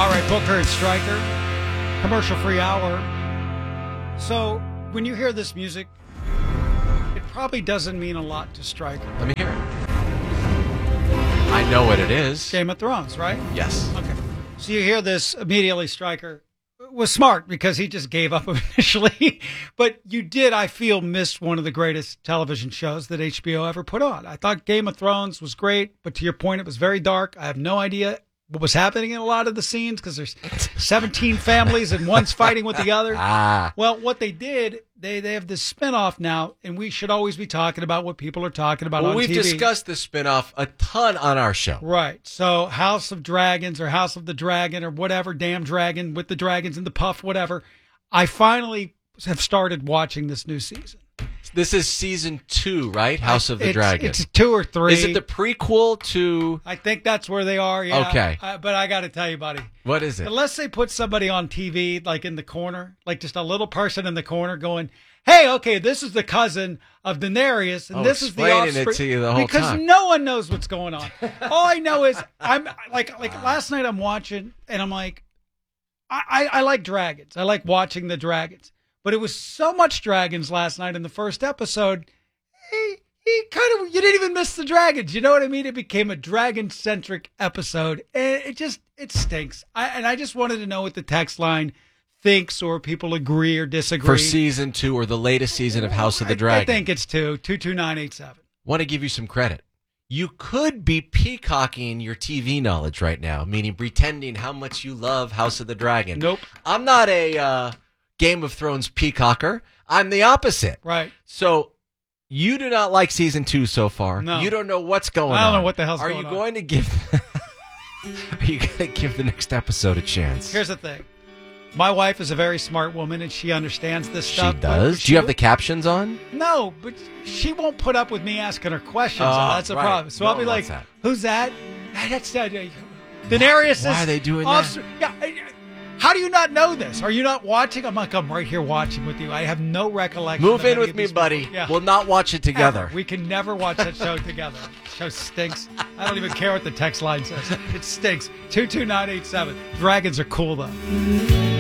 All right, Booker and Stryker, commercial-free hour. So when you hear this music, it probably doesn't mean a lot to Stryker. Let me hear it. I know what it is. Game of Thrones, right? Yes. Okay. So you hear this immediately, Stryker was smart because he just gave up initially. But you did, I feel, miss one of the greatest television shows that HBO ever put on. I thought Game of Thrones was great, but to your point, it was very dark. I have no idea what was happening in a lot of the scenes because there's 17 families and one's fighting with the other. Well, what they did, they have this spinoff now, and we should always be talking about what people are talking about on TV. We've discussed this spinoff a ton on our show. Right. So House of Dragons or House of the Dragon or whatever, damn dragon with the dragons and the puff, whatever. I finally have started watching this new season. This is season 2, right? House of the Dragon. It's 2 or 3. Is it the prequel to... I think that's where they are, yeah. Okay. But I got to tell you, buddy. What is it? Unless they put somebody on TV, like in the corner, like just a little person in the corner going, hey, okay, this is the cousin of Daenerys, and this is the offspring. Explaining it to you the whole because time. no one knows what's going on. All I know is, I'm like last night I'm watching, and I'm like, I like dragons. I like watching the dragons. But it was so much dragons last night in the first episode. He kind of, you didn't even miss the dragons. You know what I mean? It became a dragon-centric episode. And it stinks. I just wanted to know what the text line thinks or people agree or disagree. For season 2 or the latest season of House of the Dragon. I think it's 22987. Want to give you some credit. You could be peacocking your TV knowledge right now, meaning pretending how much you love House of the Dragon. Nope. I'm not a... Game of Thrones peacocker. I'm the opposite. Right. So you do not like season 2 so far. No. You don't know what's going on. I don't know what the hell's going on. Are you going to give the next episode a chance? Here's the thing. My wife is a very smart woman and she understands this stuff. She does? Do you have the captions on? No, but she won't put up with me asking her questions. That's the problem. So I'll be like, who's that? That's Daenerys. Why are they doing that? Yeah. How do you not know this? Are you not watching? I'm like, I'm right here watching with you. I have no recollection. Move in with me, buddy. Yeah. We'll not watch it together. Ever. We can never watch that show together. The show stinks. I don't even care what the text line says. It stinks. 22987. Dragons are cool, though.